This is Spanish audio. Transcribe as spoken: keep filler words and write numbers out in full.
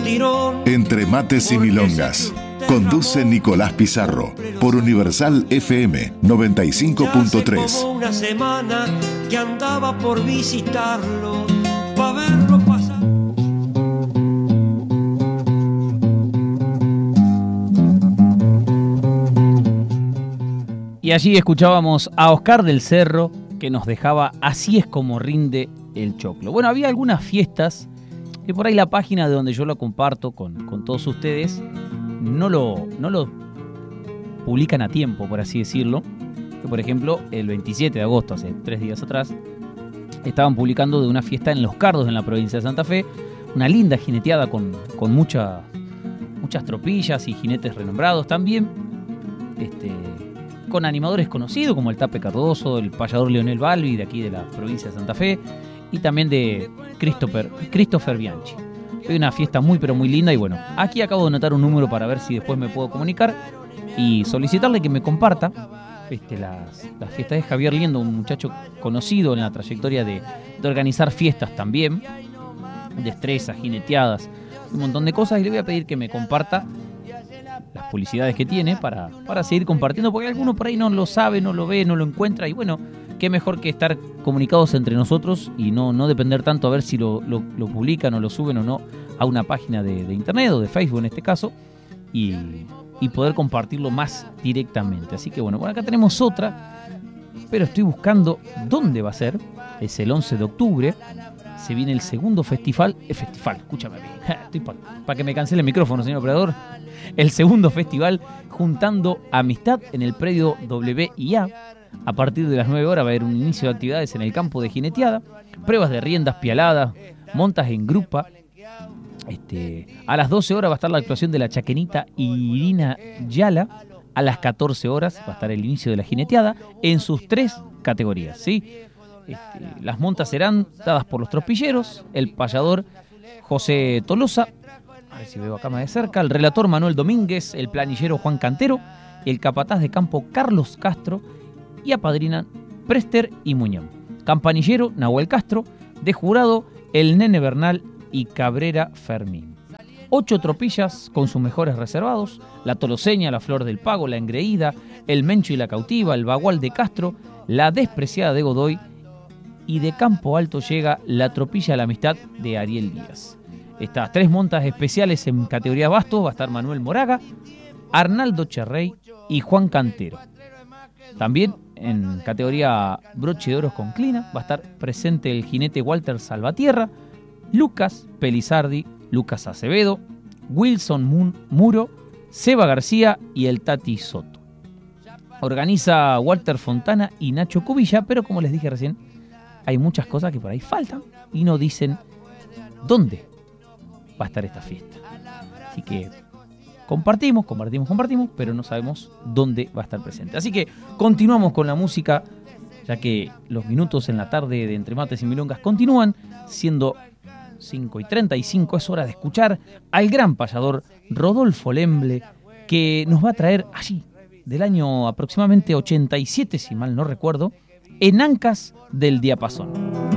tirón. Entre mates y milongas. Conduce Nicolás Pizarro por Universal F M noventa y cinco punto tres. Ya hace como una semana que andaba por visitarlo, pa' verlo pasar. Y allí escuchábamos a Oscar del Cerro, que nos dejaba Así es como rinde el choclo. Bueno, había algunas fiestas que por ahí la página de donde yo lo comparto con, con todos ustedes no lo, no lo publican a tiempo, por así decirlo. Que por ejemplo, el veintisiete de agosto, hace tres días atrás, estaban publicando de una fiesta en Los Cardos, en la provincia de Santa Fe, una linda jineteada con, con mucha, muchas tropillas y jinetes renombrados también, este, con animadores conocidos como el Tape Cardoso, el payador Leonel Balbi de aquí de la provincia de Santa Fe, y también de Christopher, Christopher Bianchi. Fue una fiesta muy pero muy linda y bueno, aquí acabo de anotar un número para ver si después me puedo comunicar y solicitarle que me comparta este, las, las fiestas de Javier Liendo, un muchacho conocido en la trayectoria de, de organizar fiestas también, destrezas, jineteadas, un montón de cosas, y le voy a pedir que me comparta las publicidades que tiene para, para seguir compartiendo, porque alguno por ahí no lo sabe, no lo ve, no lo encuentra, y bueno, qué mejor que estar comunicados entre nosotros y no, no depender tanto a ver si lo, lo, lo publican o lo suben o no a una página de, de internet o de Facebook en este caso, y, y poder compartirlo más directamente. Así que bueno, por acá tenemos otra, pero estoy buscando dónde va a ser. Es el once de octubre, se viene el segundo festival, eh, festival, escúchame bien, estoy para pa que me cancele el micrófono, señor operador. El segundo festival Juntando Amistad en el predio W I A. A partir de las nueve horas va a haber un inicio de actividades en el campo de jineteada, pruebas de riendas pialadas, montas en grupa. Este, a las doce horas va a estar la actuación de la chaquenita Irina Yala. A las catorce horas va a estar el inicio de la jineteada en sus tres categorías, ¿sí? Este, las montas serán dadas por los tropilleros, el payador José Tolosa, a ver si veo acá más de cerca, el relator Manuel Domínguez, el planillero Juan Cantero, el capataz de campo Carlos Castro, y apadrinan Prester y Muñón. Campanillero Nahuel Castro, de jurado el Nene Bernal y Cabrera Fermín. Ocho tropillas con sus mejores reservados: la Toloseña, la Flor del Pago, la Engreída, el Mencho y la Cautiva, el Bagual de Castro, la Despreciada de Godoy, y de Campo Alto llega la Tropilla a la Amistad de Ariel Díaz. Estas tres montas especiales en categoría bastos va a estar Manuel Moraga, Arnaldo Cherrey y Juan Cantero. También en categoría broche de oros con clina va a estar presente el jinete Walter Salvatierra, Lucas Pelizardi, Lucas Acevedo, Wilson Mun- Muro, Seba García y el Tati Soto. Organiza Walter Fontana y Nacho Cubilla, pero como les dije recién, hay muchas cosas que por ahí faltan y no dicen dónde va a estar esta fiesta. Así que compartimos, compartimos, compartimos, pero no sabemos dónde va a estar presente. Así que continuamos con la música, ya que los minutos en la tarde de Entre Mates y Milongas continúan, siendo cinco y treinta y cinco. Es hora de escuchar al gran payador Rodolfo Lemble, que nos va a traer allí, del año aproximadamente ochenta y siete, si mal no recuerdo, En Ancas del Diapasón.